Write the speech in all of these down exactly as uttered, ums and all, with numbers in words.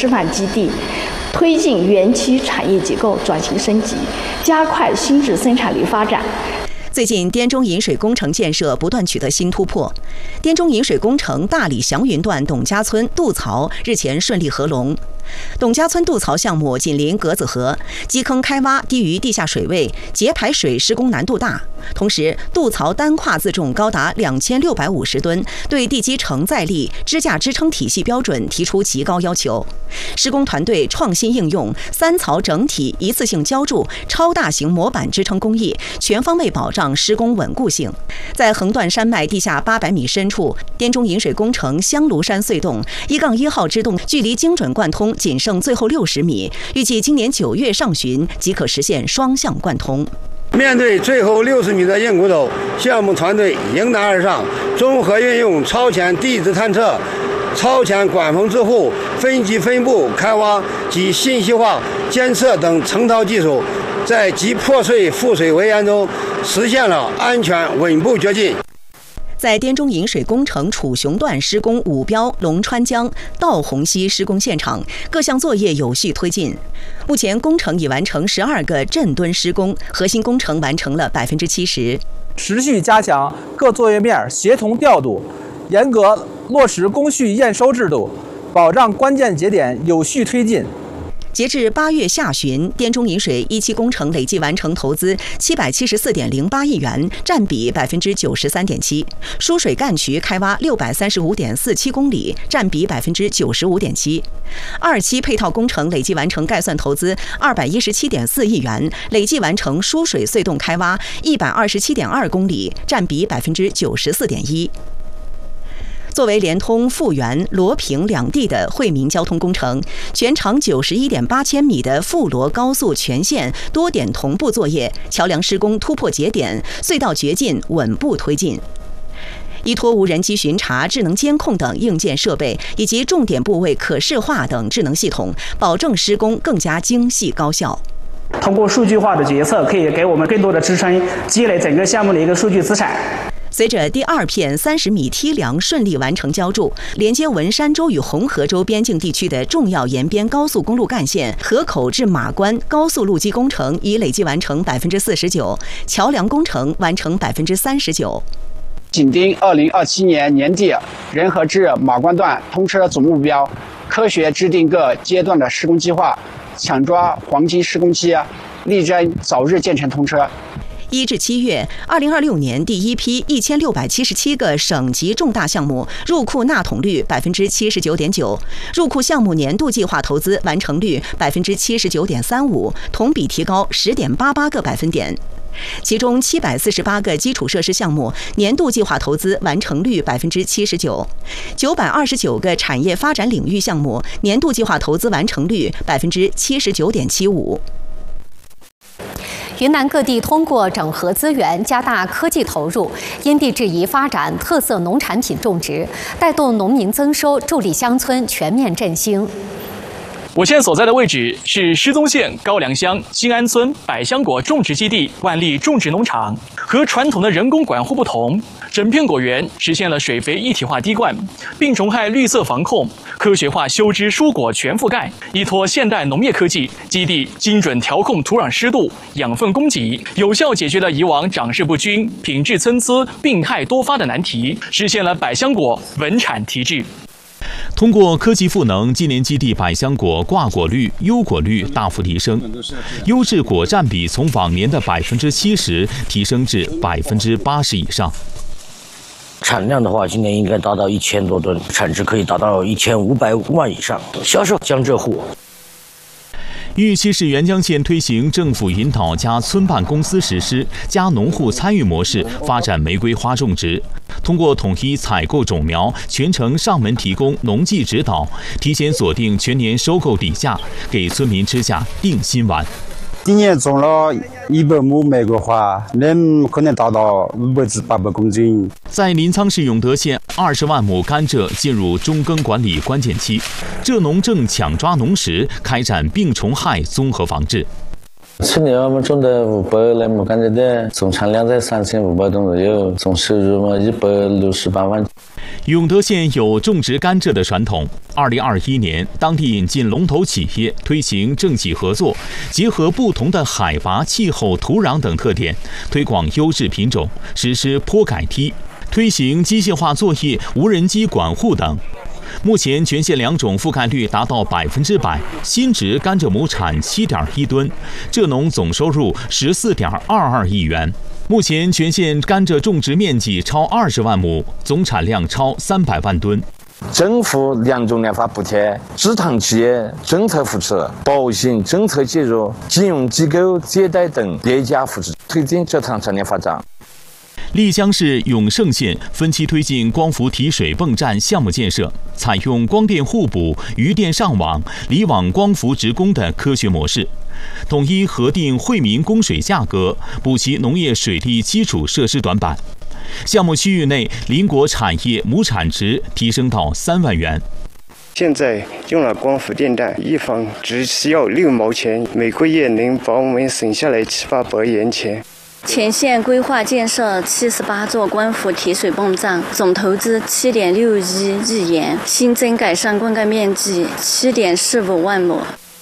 示范基地，推进园区产业结构转型升级，加快新质生产力发展。 最近，滇中引水工程建设不断取得新突破。滇中引水工程大理祥云段董家村渡槽日前顺利合龙。董家村渡槽项目紧邻格子河，基坑开挖低于地下水位，节排水施工难度大。同时，渡槽单跨自重高达两千六百五十吨，对地基承载力、支架支撑体系标准提出极高要求。施工团队创新应用三槽整体一次性浇筑超大型模板支撑工艺，全方位保障施工稳固性。在横断山脉地下八百米深处，滇中引水工程香炉山隧洞一杠一号支洞距离精准贯通仅剩最后六十米，预计今年九月上旬即可实现双向贯通。 面对最后六十米的硬骨头，项目团队迎难而上，综合运用超前地质探测、超前管风支护、分级分布开挖及信息化监测等成套技术，在极破碎覆水围岩中实现了安全稳步跃进。 在滇中引水工程楚雄段施工五标龙川江道虹溪施工现场，各项作业有序推进。目前工程已完成十二个镇墩施工，核心工程完成了百分之七十。 持续加强各作业面协同调度，严格落实工序验收制度，保障关键节点有序推进。 截至八月下旬，滇中引水一期工程累计完成投资七百七十四点零八亿元，占比百分之九十三点七；输水干渠开挖六百三十五点四七公里，占比百分之九十五点七。二期配套工程累计完成概算投资二百一十七点四亿元，累计完成输水隧洞开挖一百二十七点二公里，占比百分之九十四点一。作为连通富源、罗平两地的惠民交通工程，全长九十一点八千米的富罗高速全线多点同步作业，桥梁施工突破节点，隧道掘进稳步推进。依托无人机巡查、智能监控等硬件设备以及重点部位可视化等智能系统，保证施工更加精细高效。 通过数据化的决策，可以给我们更多的支撑，积累整个项目的一个数据资产。 随着第二片三十米梯梁顺利完成浇筑，连接文山州与红河州边境地区的重要沿边高速公路干线河口至马关高速路基工程已累计完成百分之四十九，桥梁工程完成百分之三十九。 紧盯二零二七年年底仁和至马关段通车总目标，科学制定各阶段的施工计划，抢抓黄金施工期，力争早日建成通车。 一至七月，二零二六年第一批一千六百七十七个省级重大项目入库纳统率百分之七十九点九，入库项目年度计划投资完成率百分之七十九点三五，同比提高十点八八个百分点。其中七百四十八个基础设施项目年度计划投资完成率百分之七十九，九百二十九个产业发展领域项目年度计划投资完成率百分之七十九点七五。 云南各地通过整合资源、加大科技投入，因地制宜发展特色农产品种植，带动农民增收，助力乡村全面振兴。 我现在所在的位置是失踪县高梁乡新安村百香果种植基地万利种植农场。和传统的人工管护不同，整片果园实现了水肥一体化滴灌、病虫害绿色防控、科学化修枝蔬果全覆盖。依托现代农业科技，基地精准调控土壤湿度、养分供给，有效解决了以往长势不均、品质参差、病害多发的难题，实现了百香果稳产提质。 通过科技赋能，今年基地百香果挂果率、优果率大幅提升，优质果占比从往年的百分之七十提升至百分之八十以上。 产量的话，今年应该达到一千多吨，产值可以达到一千五百万以上，销售江浙沪。 玉溪市沅江县推行政府引导加村办公司实施加农户参与模式，发展玫瑰花种植。通过统一采购种苗，全程上门提供农技指导，提前锁定全年收购底价，给村民吃下定心丸。 今年种了一百亩玫瑰花，能可能达到五百至八百公斤。 在临沧市永德县，二十万亩甘蔗进入中耕管理关键期，蔗农正抢抓农时，开展病虫害综合防治。 去年我们种的五百来亩甘蔗的总产量在三千五百吨左右，总收入嘛一百六十八万。 永德县有种植甘蔗的传统。二零二一年，当地引进龙头企业，推行政企合作，结合不同的海拔、气候、土壤等特点，推广优质品种，实施坡改梯，推行机械化作业、无人机管护等。目前全县两种覆盖率达到百分之百，新植甘蔗亩产七点一吨，蔗农总收入十四点二二亿元。目前全县甘蔗种植面积超二十万亩，总产量超三百万吨。 政府两种研发补贴、制糖企业政策扶持、保险政策介入、金融机构借贷等叠加扶持，推进蔗糖产业发展。 丽江市永胜县分期推进光伏提水泵站项目建设，采用光电互补、余电上网、离网光伏直供的科学模式，统一核定惠民供水价格，补齐农业水利基础设施短板。项目区域内邻国产业亩产值提升到三万元。 现在用了光伏电站，一方只需要六毛钱，每个月能把我们省下来七八百元钱。 全县规划建设七十八座光伏提水泵站，总投资七点六一亿元，新增改善灌溉面积七点四五万亩。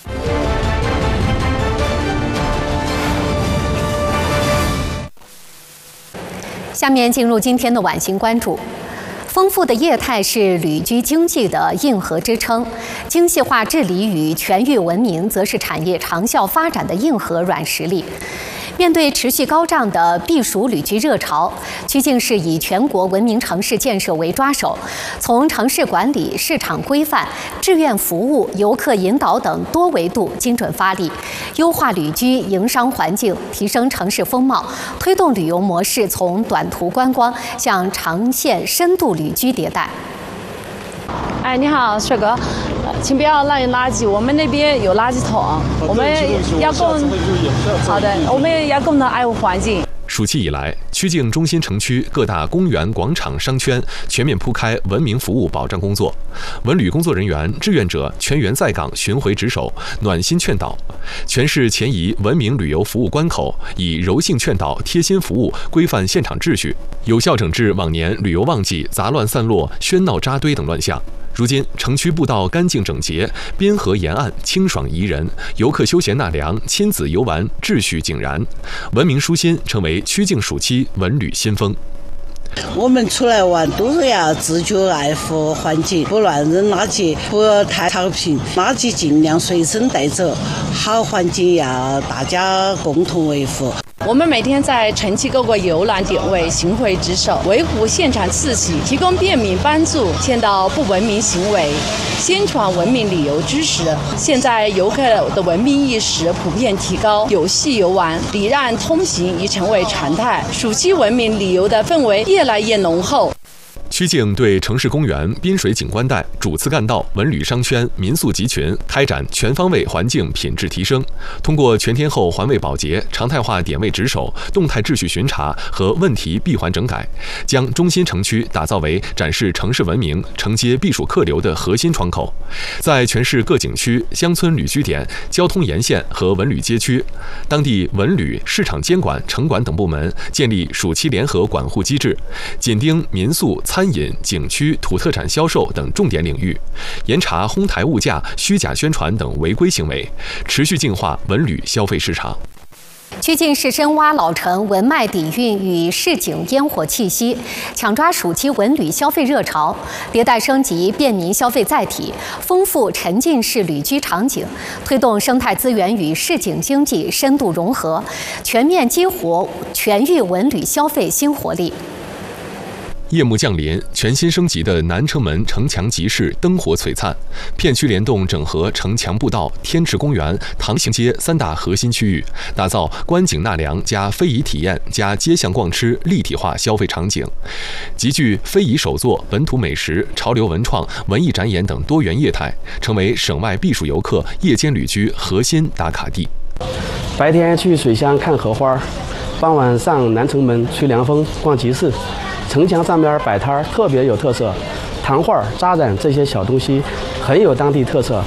下面进入今天的晚星关注。丰富的业态是旅居经济的硬核支撑，精细化治理与全域文明则是产业长效发展的硬核软实力。面对持续高涨的避暑旅居热潮，曲靖市以全国文明城市建设为抓手，从城市管理、市场规范、志愿服务、游客引导等多维度精准发力，优化旅居营商环境，提升城市风貌，推动旅游模式从短途观光向长线深度旅居迭代。 哎，你好，帅哥，请不要乱扔垃圾，我们那边有垃圾桶，我们要共好的，我们要共同爱护环境。 暑期以来，曲靖中心城区各大公园、广场、商圈全面铺开文明服务保障工作，文旅工作人员、志愿者全员在岗巡回值守，暖心劝导。全市前移文明旅游服务关口，以柔性劝导、贴心服务规范现场秩序，有效整治往年旅游旺季杂乱散落、喧闹扎堆等乱象。如今，城区步道干净整洁，边河沿岸清爽宜人，游客休闲纳凉，亲子游玩秩序井然，文明舒心成为曲靖暑期文旅新风。 我们出来玩都是要自觉爱护环境，不乱扔垃圾，不太草坪，垃圾尽量随身带走，好环境要大家共同维护。 我们每天在城区各个游览点位巡回值守，维护现场秩序，提供便民帮助，劝导不文明行为，宣传文明旅游知识。现在游客的文明意识普遍提高，有序游玩、礼让通行已成为常态，暑期文明旅游的氛围越来越浓厚。 曲靖对城市公园、滨水景观带、主次干道、文旅商圈、民宿集群开展全方位环境品质提升，通过全天候环卫保洁、常态化点位值守、动态秩序巡查和问题闭环整改，将中心城区打造为展示城市文明、承接避暑客流的核心窗口。在全市各景区、乡村旅居点、交通沿线和文旅街区，当地文旅、市场监管、城管等部门建立暑期联合管护机制，紧盯民宿、餐饮、景区、土特产销售等重点领域，严查哄抬物价、虚假宣传等违规行为，持续净化文旅消费市场。 曲靖市深挖老城文脉底蕴与市井烟火气息，抢抓暑期文旅消费热潮，迭代升级便民消费载体，丰富沉浸式旅居场景，推动生态资源与市井经济深度融合，全面激活全域文旅消费新活力。 夜幕降临，全新升级的南城门城墙集市灯火璀璨，片区联动整合城墙步道、天池公园、唐行街三大核心区域，打造观景纳凉加非遗体验加街巷逛吃立体化消费场景，集聚非遗手作、本土美食、潮流文创、文艺展演等多元业态，成为省外避暑游客夜间旅居核心打卡地。 白天去水乡看荷花，傍晚上南城门吹凉风、逛集市。城墙上面摆摊特别有特色，糖画、扎染这些小东西很有当地特色。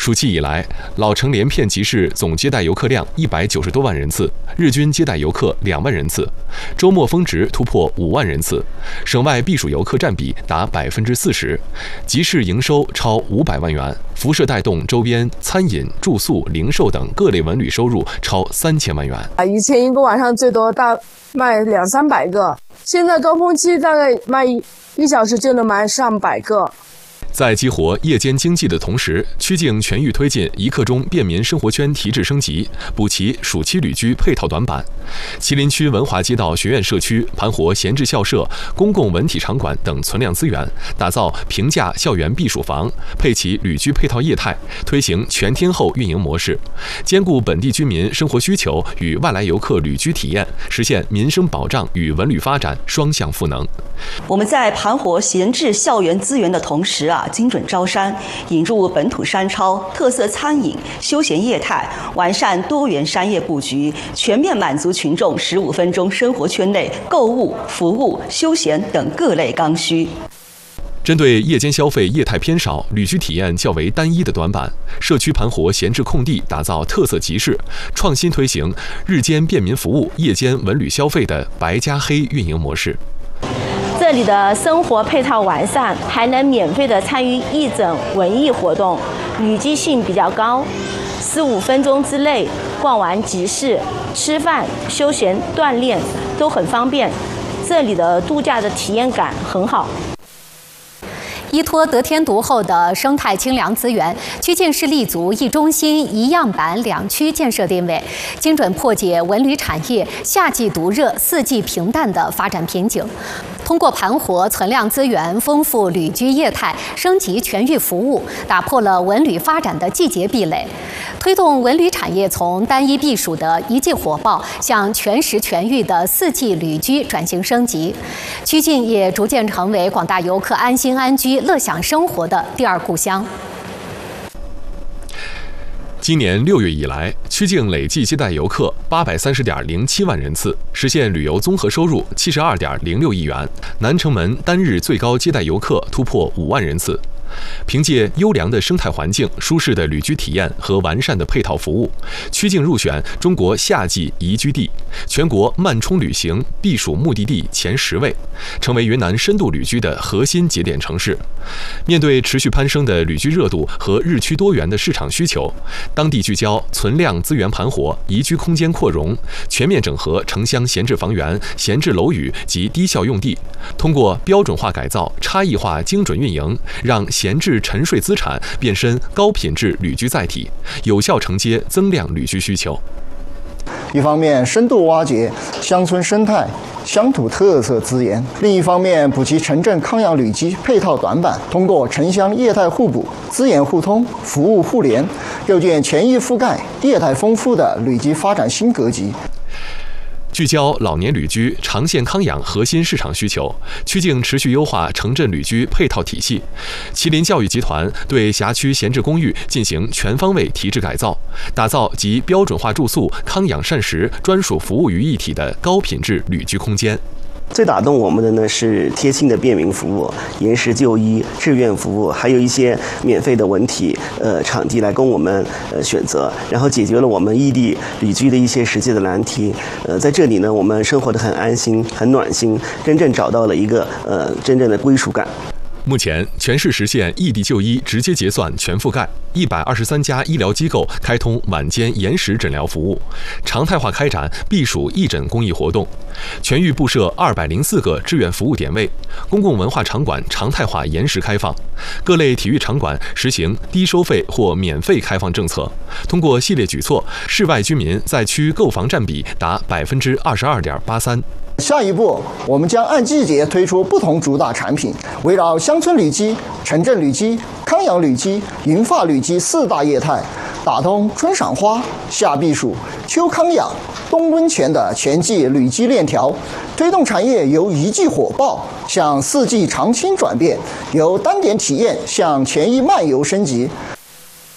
暑期以来，老城连片集市总接待游客量一百九十多万人次，日均接待游客两万人次，周末峰值突破五万人次，省外避暑游客占比达百分之四十，集市营收超五百万元，辐射带动周边餐饮、住宿、零售等各类文旅收入超三千万元。 啊，以前一个晚上最多大卖两三百个，现在高峰期大概卖一一小时就能卖上百个。 在激活夜间经济的同时，曲靖全域推进一刻钟便民生活圈提质升级，补齐暑期旅居配套短板。麒麟区文华街道学院社区盘活闲置校舍、公共文体场馆等存量资源，打造平价校园避暑房，配齐旅居配套业态，推行全天候运营模式，兼顾本地居民生活需求与外来游客旅居体验，实现民生保障与文旅发展双向赋能。 我们在盘活闲置校园资源的同时啊，精准招商，引入本土商超、特色餐饮、休闲业态，完善多元商业布局，全面满足群众十五分钟生活圈内购物、服务、休闲等各类刚需。 针对夜间消费业态偏少、旅居体验较为单一的短板，社区盘活闲置空地，打造特色集市，创新推行日间便民服务、夜间文旅消费的白加黑运营模式。 这里的生活配套完善，还能免费的参与义诊文艺活动，旅居性比较高，十五分钟之内逛完集市，吃饭、休闲、锻炼都很方便。这里的度假的体验感很好。 依托得天独厚的生态清凉资源，曲靖市立足一中心一样板两区建设定位，精准破解文旅产业夏季独热、四季平淡的发展瓶颈。通过盘活存量资源、丰富旅居业态、升级全域服务，打破了文旅发展的季节壁垒，推动文旅产业从单一避暑的一季火爆向全时全域的四季旅居转型升级。曲靖也逐渐成为广大游客安心安居、乐享生活的第二故乡。 今年六月以来，曲靖累计接待游客八百三十点零七万人次，实现旅游综合收入七十二点零六亿元。南城门单日最高接待游客突破五万人次。凭借优良的生态环境、舒适的旅居体验和完善的配套服务，曲靖入选中国夏季宜居地、全国慢充旅行避暑目的地前十位，成为云南深度旅居的核心节点城市。面对持续攀升的旅居热度和日趋多元的市场需求，当地聚焦存量资源盘活、宜居空间扩容，全面整合城乡闲置房源、闲置楼宇及低效用地，通过标准化改造、差异化精准运营，让闲置沉睡资产变身高品质旅居载体，有效承接增量旅居需求。 一方面深度挖掘乡村生态、乡土特色资源，另一方面补齐城镇康养旅居配套短板，通过城乡业态互补、资源互通、服务互联，构建全域覆盖、业态丰富的旅居发展新格局。 聚焦老年旅居、长线康养核心市场需求，曲靖持续优化城镇旅居配套体系。麒麟教育集团对辖区闲置公寓进行全方位提质改造，打造集标准化住宿、康养膳食专属服务于一体的高品质旅居空间。 最打动我们的呢是贴心的便民服务、延时就医、志愿服务，还有一些免费的文体呃场地来供我们呃选择，然后解决了我们异地旅居的一些实际的难题。呃，在这里呢，我们生活得很安心、很暖心，真正找到了一个呃真正的归属感。 目前，全市实现异地就医直接结算全覆盖，一百二十三家医疗机构开通晚间延时诊疗服务，常态化开展避暑义诊公益活动，全域布设二百零四个志愿服务点位，公共文化场馆常态化延时开放，各类体育场馆实行低收费或免费开放政策。通过系列举措，市外居民在区购房占比达百分之二十二点八三。 下一步，我们将按季节推出不同主打产品，围绕乡村旅居、城镇旅居、康养旅居、银发旅居四大业态，打通春赏花、夏避暑、秋康养、冬温泉的全季旅居链条，推动产业由一季火爆向四季长青转变，由单点体验向全域漫游升级。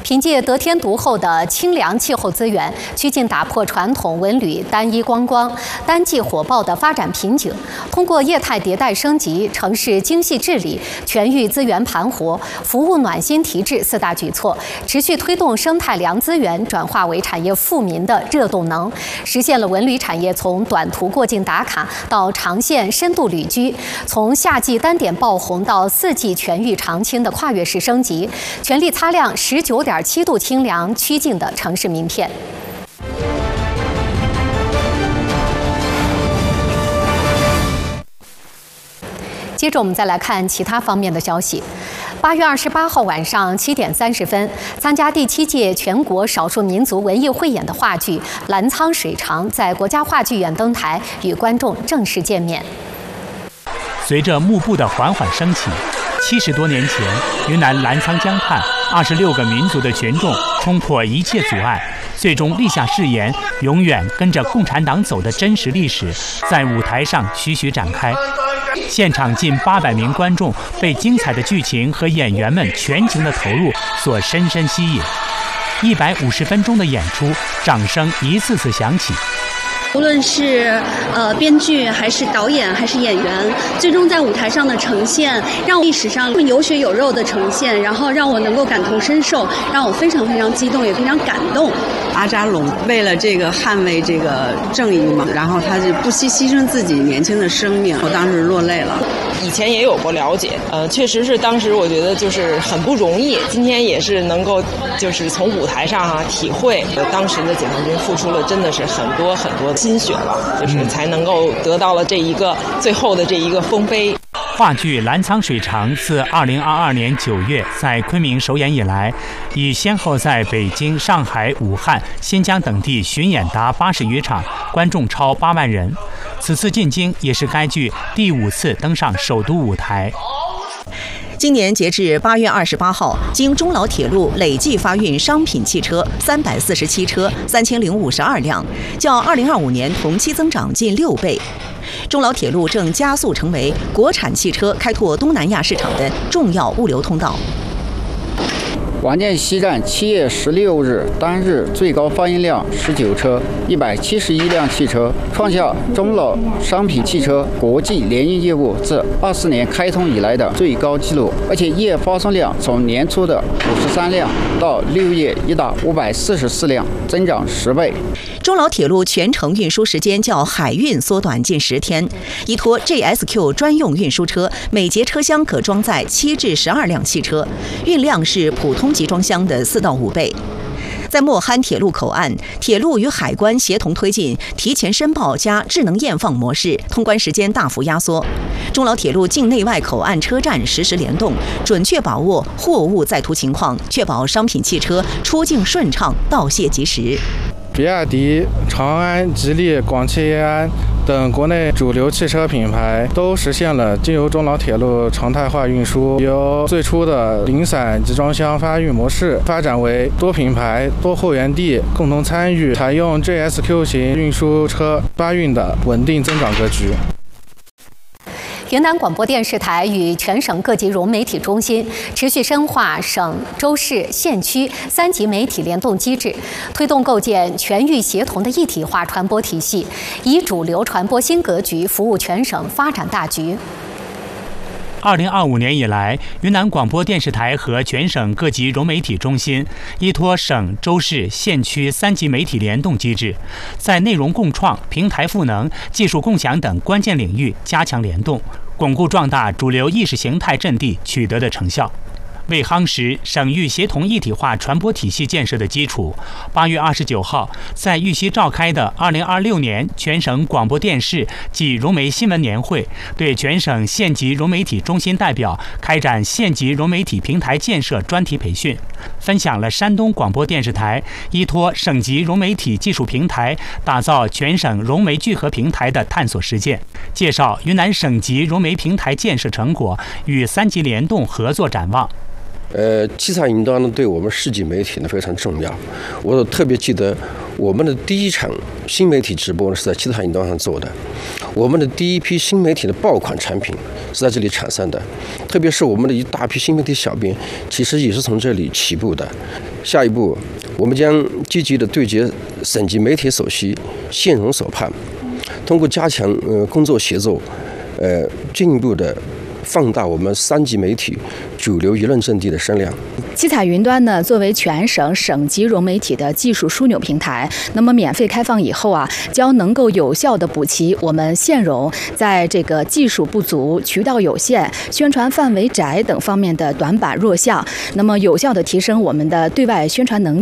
凭借得天独厚的清凉气候资源，趋近打破传统文旅单一观光、单季火爆的发展瓶颈。通过业态迭代升级、城市精细治理、全域资源盘活、服务暖心提质四大举措，持续推动生态良资源转化为产业富民的热动能，实现了文旅产业从短途过境打卡到长线深度旅居，从夏季单点爆红到四季全域常青的跨越式升级，全力擦亮十九点七度清凉曲径的城市名片。接着我们再来看其他方面的消息。八月二十八号晚上七点三十分，参加第七届全国少数民族文艺汇演的话剧《澜沧水长》在国家话剧院登台，与观众正式见面。 随着幕布的缓缓升起，七十多年前，云南澜沧江畔二十六个民族的群众冲破一切阻碍，最终立下誓言，永远跟着共产党走的真实历史，在舞台上徐徐展开。现场近八百名观众被精彩的剧情和演员们全情的投入所深深吸引。一百五十分钟的演出，掌声一次次响起。 无论是呃编剧还是导演还是演员，最终在舞台上的呈现，让历史上有血有肉的呈现，然后让我能够感同身受，让我非常非常激动，也非常感动。 阿扎龙为了这个捍卫这个正义嘛，然后他就不惜牺牲自己年轻的生命，我当时落泪了。 以前也有过了解，呃，确实是当时我觉得就是很不容易，今天也是能够就是从舞台上哈、啊、体会当时的解放军付出了真的是很多很多心血了，就是才能够得到了这一个最后的这一个丰碑。 话剧《澜沧水长》自二零二二年九月在昆明首演以来，已先后在北京、上海、武汉、新疆等地巡演达八十余场，观众超八万人。此次进京也是该剧第五次登上首都舞台。 今年截至八月二十八号，经中老铁路累计发运商品汽车三百四十七车，三千零五十二辆，较二零二五年同期增长近六倍。中老铁路正加速成为国产汽车开拓东南亚市场的重要物流通道。 广建西站七月十六日单日最高发运量十九车，一百七十一辆汽车，创下中老商品汽车国际联运业务自二四年开通以来的最高纪录，而且月发送量从年初的五十三辆到六月已达五百四十四辆，增长十倍。 中老铁路全程运输时间较海运缩短近十天，依托 J S Q 专用运输车，每节车厢可装载七至十二辆汽车，运量是普通集装箱的四到五倍。在莫罕铁路口岸，铁路与海关协同推进提前申报加智能验放模式，通关时间大幅压缩。中老铁路境内外口岸车站实时联动，准确把握货物在途情况，确保商品汽车出境顺畅、到卸及时。 比亚迪、长安、吉利、广汽埃安等国内主流汽车品牌都实现了经由中老铁路常态化运输，由最初的零散集装箱发运模式发展为多品牌、多货源地共同参与，采用 J S Q 型运输车发运的稳定增长格局。 云南广播电视台与全省各级融媒体中心持续深化省、州市、县区三级媒体联动机制，推动构建全域协同的一体化传播体系，以主流传播新格局服务全省发展大局。 二零二五年以来，云南广播电视台和全省各级融媒体中心依托省、州市、县区三级媒体联动机制，在内容共创、平台赋能、技术共享等关键领域加强联动，巩固壮大主流意识形态阵地取得的成效。为夯实省域协同一体化传播体系建设的基础，八月二十九号，在玉溪召开的二零二六年全省广播电视暨融媒新闻年会，对全省县级融媒体中心代表开展县级融媒体平台建设专题培训，分享了山东广播电视台依托省级融媒体技术平台打造全省融媒聚合平台的探索实践，介绍云南省级融媒平台建设成果与三级联动合作展望。 呃，气象云端呢，对我们市级媒体呢非常重要。我特别记得我们的第一场新媒体直播呢是在气象云端上做的。 我们的第一批新媒体的爆款产品是在这里产生的，特别是我们的一大批新媒体小编，其实也是从这里起步的。下一步，我们将积极的对接省级媒体首席、县容首判，通过加强呃工作协作，呃进一步的放大我们三级媒体主流舆论阵地的声量。 七彩云端呢，作为全省省级融媒体的技术枢纽平台，那么免费开放以后啊，将能够有效的补齐我们县容在这个技术不足、渠道有限、宣传范围窄等方面的短板弱项，那么有效的提升我们的对外宣传能力。